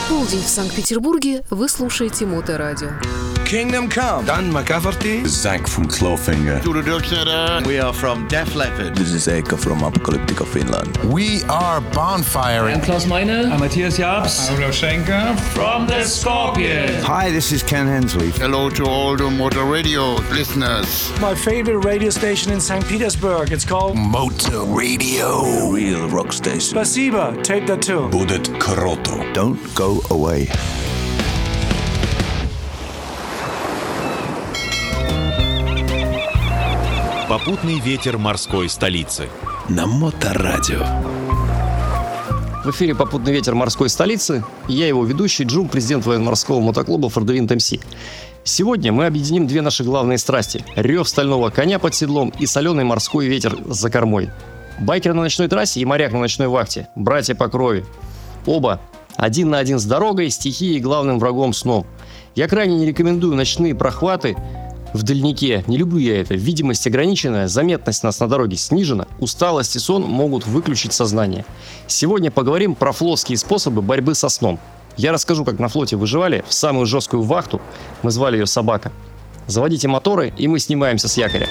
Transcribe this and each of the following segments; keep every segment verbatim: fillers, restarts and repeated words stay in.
Полдень в Санкт-Петербурге. Вы слушаете Моторадио. Kingdom Come. Dan McCafferty. Zach from Clawfinger. We are from Def Leppard. This is Eka from Apocalyptica Finland. We are Bonfire. I'm Klaus Meine. I'm Matthias Jabs. I'm Schenker. From the Scorpions. Hi, this is Ken Hensley. Hello to all the Motor Radio listeners. My favorite radio station in Saint Petersburg. It's called Motor Radio. A real rock station. Spasiba. Take that too. Будет круто. Don't go away. Попутный ветер морской столицы. На Моторадио. В эфире «Попутный ветер морской столицы». Я его ведущий, Джум, президент военно-морского мотоклуба «Фордвинд эм си». Сегодня мы объединим две наши главные страсти – рев стального коня под седлом и соленый морской ветер за кормой. Байкер на ночной трассе и моряк на ночной вахте – братья по крови. Оба один на один с дорогой, стихией и главным врагом сном. Я крайне не рекомендую ночные прохваты в дальнике. Не люблю я это. Видимость ограниченная, заметность нас на дороге снижена, усталость и сон могут выключить сознание. Сегодня поговорим про флотские способы борьбы со сном. Я расскажу, как на флоте выживали в самую жесткую вахту. Мы звали ее «Собака». Заводите моторы, и мы снимаемся с якоря.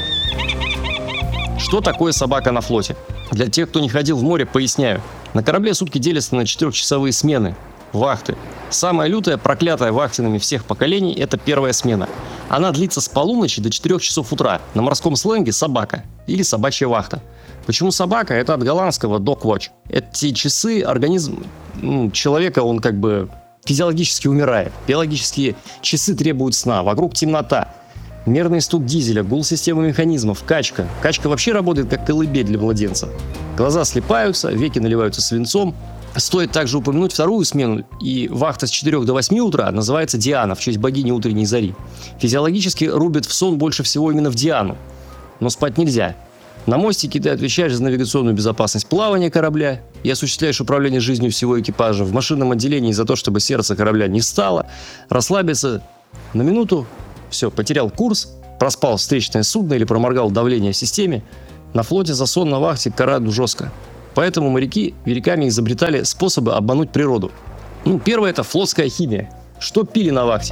Что такое собака на флоте? Для тех, кто не ходил в море, поясняю. На корабле сутки делятся на четырехчасовые смены. Вахты. Самая лютая, проклятая вахтенными всех поколений – это первая смена. Она длится с полуночи до четырёх часов утра. На морском сленге собака или собачья вахта. Почему собака? Это от голландского dog watch. Эти часы организм ну, человека, он как бы физиологически умирает. Биологические часы требуют сна. Вокруг темнота. Мерный стук дизеля, гул системы механизмов, качка. Качка вообще работает как колыбель для младенца. Глаза слипаются, веки наливаются свинцом. Стоит также упомянуть вторую смену, и вахта с четырёх до восьми утра называется Диана, в честь богини утренней зари. Физиологически рубят в сон больше всего именно в Диану, но спать нельзя. На мостике ты отвечаешь за навигационную безопасность плавания корабля и осуществляешь управление жизнью всего экипажа. В машинном отделении за то, чтобы сердце корабля не стало, расслабиться на минуту, все, потерял курс, проспал встречное судно или проморгал давление в системе. На флоте за сон на вахте карают жестко. Поэтому моряки великами изобретали способы обмануть природу. Ну, первое – это флотская химия. Что пили на вахте?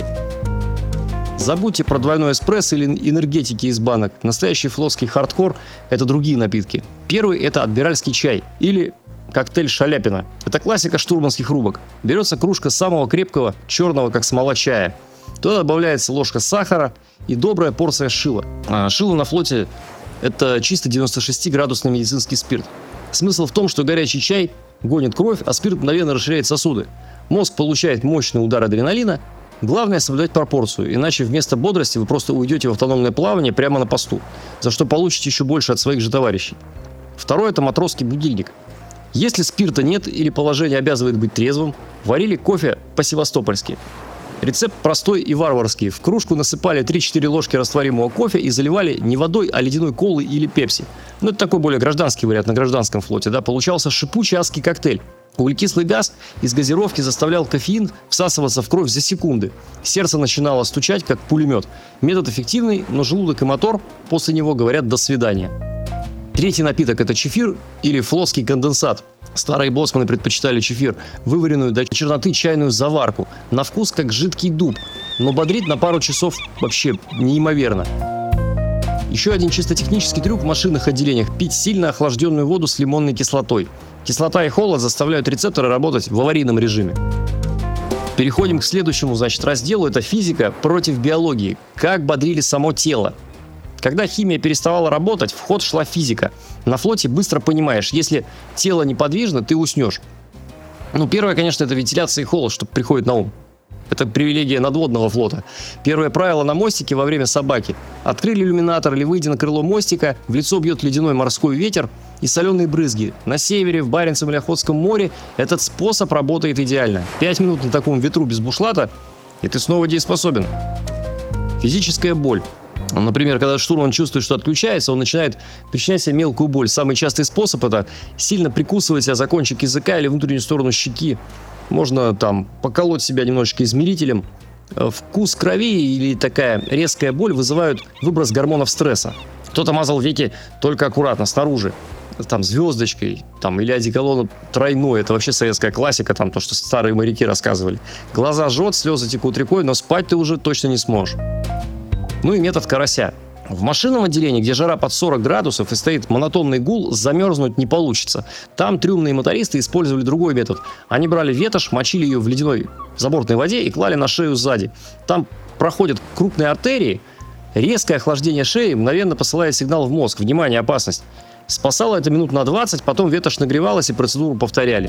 Забудьте про двойной эспрессо или энергетики из банок. Настоящий флотский хардкор – это другие напитки. Первый – это адмиральский чай или коктейль Шаляпина. Это классика штурманских рубок. Берется кружка самого крепкого, черного, как смола чая. Туда добавляется ложка сахара и добрая порция шила. А шило на флоте – это чисто девяносто шестиградусный медицинский спирт. Смысл в том, что горячий чай гонит кровь, а спирт мгновенно расширяет сосуды. Мозг получает мощный удар адреналина. Главное соблюдать пропорцию, иначе вместо бодрости вы просто уйдете в автономное плавание прямо на посту, за что получите еще больше от своих же товарищей. Второе – это матросский будильник. Если спирта нет или положение обязывает быть трезвым, варили кофе по-севастопольски. Рецепт простой и варварский. В кружку насыпали три-четыре ложки растворимого кофе и заливали не водой, а ледяной колой или пепси. Ну, это такой более гражданский вариант на гражданском флоте, да. Получался шипучий адский коктейль. Углекислый газ из газировки заставлял кофеин всасываться в кровь за секунды. Сердце начинало стучать, как пулемет. Метод эффективный, но желудок и мотор после него говорят «до свидания». Третий напиток – это чефир или флотский конденсат. Старые боцманы предпочитали чефир, вываренную до черноты чайную заварку. На вкус как жидкий дуб, но бодрит на пару часов вообще неимоверно. Еще один чисто технический трюк в машинных отделениях – пить сильно охлажденную воду с лимонной кислотой. Кислота и холод заставляют рецепторы работать в аварийном режиме. Переходим к следующему, значит, разделу – это физика против биологии. Как бодрили само тело. Когда химия переставала работать, в ход шла физика. На флоте быстро понимаешь, если тело неподвижно, ты уснешь. Ну, первое, конечно, это вентиляция и холод, что приходит на ум. Это привилегия надводного флота. Первое правило на мостике во время собаки. Открыли иллюминатор или выйдя на крыло мостика, в лицо бьет ледяной морской ветер и соленые брызги. На севере, в Баренцевом или Охотском море этот способ работает идеально. Пять минут на таком ветру без бушлата, и ты снова дееспособен. Физическая боль. Например, когда штурман чувствует, что отключается, он начинает причинять себе мелкую боль. Самый частый способ – это сильно прикусывать себя за кончик языка или внутреннюю сторону щеки. Можно там поколоть себя немножечко измерителем. Вкус крови или такая резкая боль вызывают выброс гормонов стресса. Кто-то мазал веки только аккуратно, снаружи. там, звездочкой, там, или одеколоном тройной. Это вообще советская классика, там, то, что старые моряки рассказывали. Глаза жжет, слезы текут рекой, но спать ты уже точно не сможешь. Ну и метод карася. В машинном отделении, где жара под сорок градусов и стоит монотонный гул, замерзнуть не получится. Там трюмные мотористы использовали другой метод. Они брали ветошь, мочили ее в ледяной забортной воде и клали на шею сзади. Там проходят крупные артерии, резкое охлаждение шеи мгновенно посылает сигнал в мозг: внимание, опасность. Спасало это минут на двадцать, потом ветошь нагревалась и процедуру повторяли.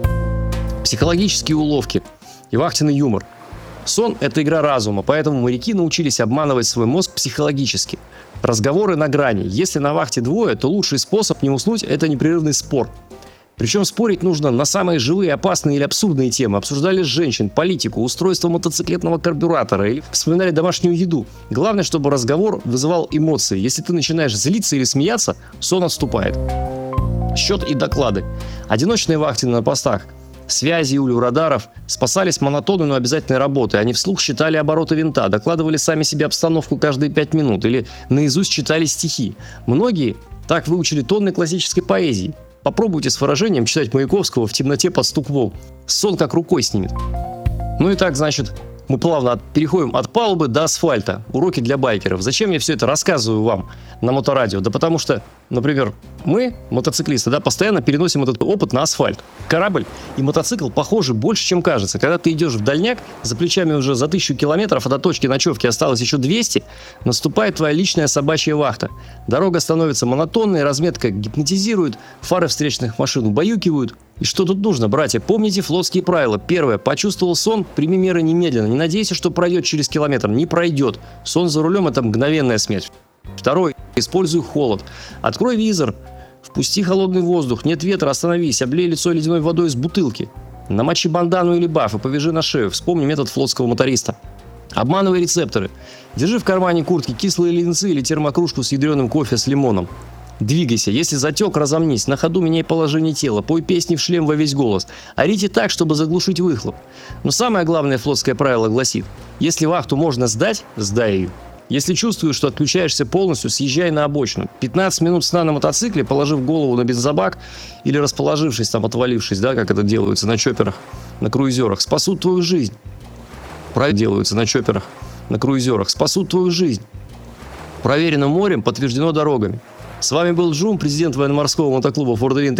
Психологические уловки и вахтенный юмор. Сон – это игра разума, поэтому моряки научились обманывать свой мозг психологически. Разговоры на грани. Если на вахте двое, то лучший способ не уснуть – это непрерывный спор. Причем спорить нужно на самые живые, опасные или абсурдные темы. Обсуждали женщин, политику, устройство мотоциклетного карбюратора или вспоминали домашнюю еду. Главное, чтобы разговор вызывал эмоции. Если ты начинаешь злиться или смеяться, сон отступает. Счет и доклады. Одиночные вахты на постах. Связи или у радаров спасались монотонной, но обязательной работой. Они вслух считали обороты винта, докладывали сами себе обстановку каждые пять минут или наизусть читали стихи. Многие так выучили тонны классической поэзии. Попробуйте с выражением читать Маяковского в темноте под стук волн. Сон как рукой снимет. Ну и так, значит, мы плавно от, переходим от палубы до асфальта. Уроки для байкеров. Зачем я все это рассказываю вам на моторадио? Да потому что, например, мы, мотоциклисты, да, постоянно переносим этот опыт на асфальт. Корабль и мотоцикл похожи больше, чем кажется. Когда ты идешь в дальняк, за плечами уже за тысячу километров, а до точки ночевки осталось еще двести, наступает твоя личная собачья вахта. Дорога становится монотонной, разметка гипнотизирует, фары встречных машин убаюкивают. И что тут нужно, братья? Помните флотские правила. Первое. Почувствовал сон, прими меры немедленно. Не надейся, что пройдет через километр. Не пройдет. Сон за рулем – это мгновенная смерть. Второе. Используй холод. Открой визор. Впусти холодный воздух. Нет ветра, остановись. Облей лицо ледяной водой из бутылки. Намочи бандану или баф и повяжи на шею. Вспомни метод флотского моториста. Обманывай рецепторы. Держи в кармане куртки кислые леденцы или термокружку с ядреным кофе с лимоном. Двигайся. Если затек, разомнись. На ходу меняй положение тела. Пой песни в шлем во весь голос. Орите так, чтобы заглушить выхлоп. Но самое главное флотское правило гласит: если вахту можно сдать, сдай ее. Если чувствуешь, что отключаешься полностью, съезжай на обочину. пятнадцать минут сна на мотоцикле, положив голову на бензобак или расположившись там, отвалившись, да, как это делается на чопперах, на круизерах, спасут твою жизнь. Правильно делаются на чопперах, на круизерах, спасут твою жизнь. Проверено морем, подтверждено дорогами. С вами был Джум, президент военно-морского мотоклуба Форт Девин